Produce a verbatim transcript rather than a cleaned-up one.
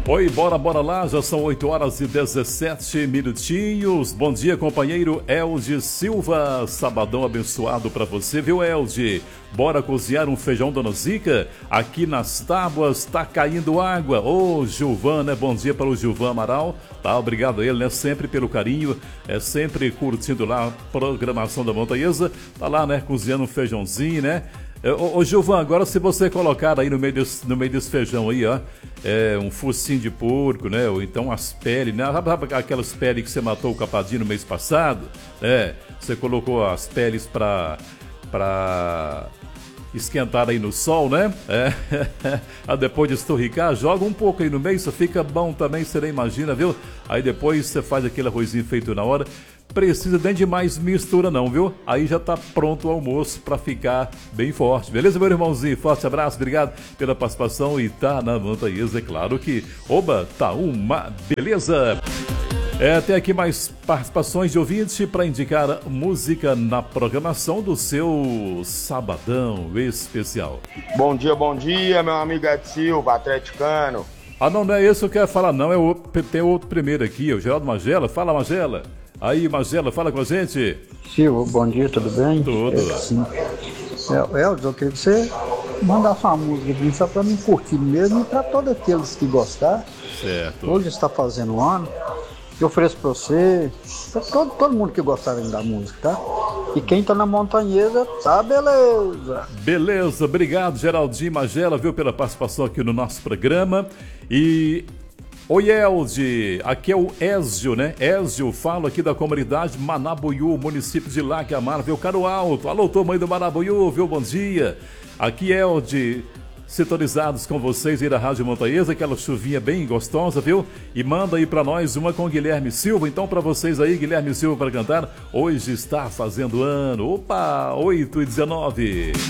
Oi, bora, bora lá, já são oito horas e dezessete minutinhos. Bom dia, companheiro Eldi Silva. Sabadão abençoado pra você, viu, Eldi? Bora cozinhar um feijão Dona Zica? Aqui nas tábuas tá caindo água. Ô, Gilvan, né? Bom dia para o Gilvan Amaral. Tá, obrigado a ele, né? Sempre pelo carinho, é sempre curtindo lá a programação da Montanhesa. Tá lá, né? Cozinhando um feijãozinho, né? Ô, ô Gilvan, agora se você colocar aí no meio desse, no meio desse feijão aí, ó, é, um focinho de porco, né, ou então as peles, né, sabe aquelas peles que você matou o capadinho no mês passado, né, você colocou as peles pra, pra esquentar aí no sol, né, é, aí depois de esturricar, joga um pouco aí no meio, isso fica bom também, você nem imagina, viu, aí depois você faz aquele arrozinho feito na hora. Precisa nem de mais mistura não, viu? Aí já tá pronto o almoço pra ficar bem forte. Beleza, meu irmãozinho? Forte abraço, obrigado pela participação e tá na Montanhesa, é claro que... Oba, tá uma beleza! É, tem aqui mais participações de ouvinte para indicar música na programação do seu Sabadão especial. Bom dia, bom dia, meu amigo Ed Silva, atleticano. Ah, não, não é isso que eu quero falar não, é o, tem outro primeiro aqui, o Geraldo Magela. Fala, Magela. Aí, Magela, fala com a gente. Silvio, bom dia, tudo bem? Tudo. É, sim. É, Elton, eu queria que você mandasse uma música aqui só para mim curtir mesmo e para todos aqueles que gostar. Certo. Hoje está fazendo um ano. Eu ofereço para você, para todo, todo mundo que gostar da música, tá? E quem tá na Montanhesa, tá beleza. Beleza, obrigado, Geraldinho Magela, viu, pela participação aqui no nosso programa. E... Oi, Eldi, aqui é o Ézio, né? Ézio, falo aqui da comunidade Manabuiú, município de Lac-Amar, viu? Caro Alto, alô, tamanho do Manabuiú, viu? Bom dia. Aqui, Eldi, sintonizados com vocês aí da Rádio Montanhesa, aquela chuvinha bem gostosa, viu? E manda aí pra nós uma com Guilherme Silva. Então, pra vocês aí, Guilherme Silva para cantar, hoje está fazendo ano. Opa, oito e dezenove.